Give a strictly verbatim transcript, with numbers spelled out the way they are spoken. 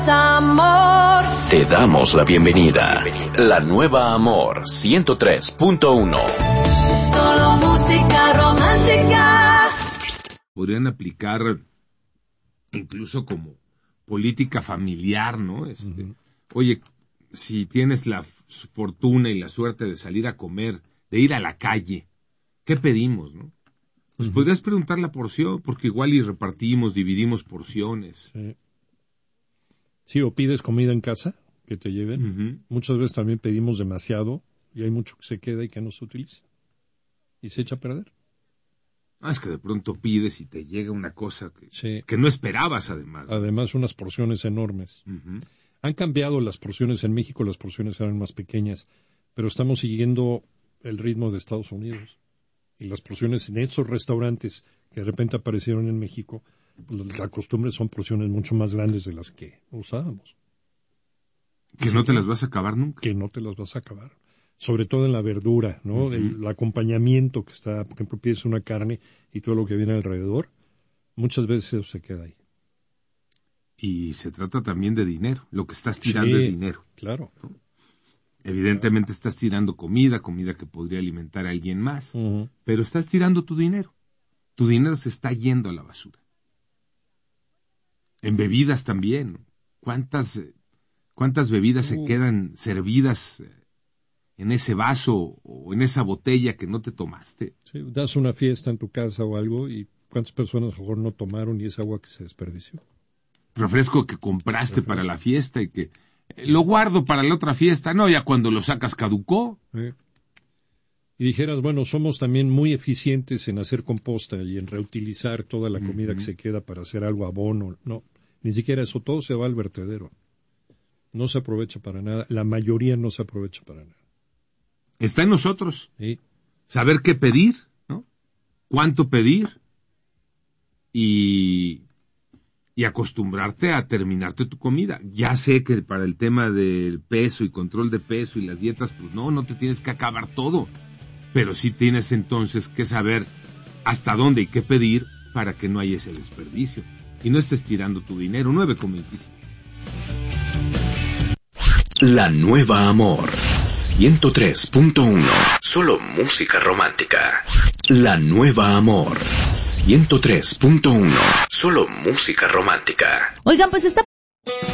Amor. Te damos la bienvenida. La nueva Amor ciento tres punto uno. Solo música romántica. Podrían aplicar incluso como política familiar, ¿no? Este, uh-huh. Oye, si tienes la f- fortuna y la suerte de salir a comer, de ir a la calle, ¿qué pedimos, no? Pues uh-huh. podrías preguntar la porción, porque igual y repartimos, dividimos porciones. Sí. Sí, o pides comida en casa, que te lleven. Uh-huh. Muchas veces también pedimos demasiado y hay mucho que se queda y que no se utiliza. Y se echa a perder. Ah, es que de pronto pides y te llega una cosa que, sí. que no esperabas, además. ¿no? Además, unas porciones enormes. Uh-huh. Han cambiado las porciones en México, las porciones eran más pequeñas, pero estamos siguiendo el ritmo de Estados Unidos. Y las porciones en esos restaurantes que de repente aparecieron en México, pues la costumbre son porciones mucho más grandes de las que usábamos. Que sí, no te las vas a acabar nunca. Que no te las vas a acabar. Sobre todo en la verdura, ¿no? Uh-huh. El, el acompañamiento que está, por ejemplo, pides una carne y todo lo que viene alrededor, muchas veces eso se queda ahí. Y se trata también de dinero. Lo que estás tirando sí, es dinero. Claro. ¿no? Evidentemente claro. estás tirando comida, comida que podría alimentar a alguien más, uh-huh. pero estás tirando tu dinero. Tu dinero se está yendo a la basura. En bebidas también. ¿Cuántas, cuántas bebidas uh. se quedan servidas en ese vaso o en esa botella que no te tomaste? Sí, das una fiesta en tu casa o algo y cuántas personas a lo mejor no tomaron y es agua que se desperdició. Refresco que compraste Refresco. para la fiesta y que eh, lo guardo para la otra fiesta. No, ya cuando lo sacas caducó. Sí. Y dijeras, bueno, somos también muy eficientes en hacer composta y en reutilizar toda la comida uh-huh. que se queda para hacer algo abono. No, ni siquiera eso, todo se va al vertedero. No se aprovecha para nada, la mayoría no se aprovecha para nada. Está en nosotros. Sí. Saber qué pedir, ¿no? Cuánto pedir y, y acostumbrarte a terminarte tu comida. Ya sé que para el tema del peso y control de peso y las dietas, pues no, no te tienes que acabar todo. Pero sí tienes entonces que saber hasta dónde y qué pedir para que no haya ese desperdicio. Y no estés tirando tu dinero. nueve con veinticinco. La nueva Amor ciento tres punto uno. Solo música romántica. La nueva Amor ciento tres punto uno. Solo música romántica. Oigan, pues está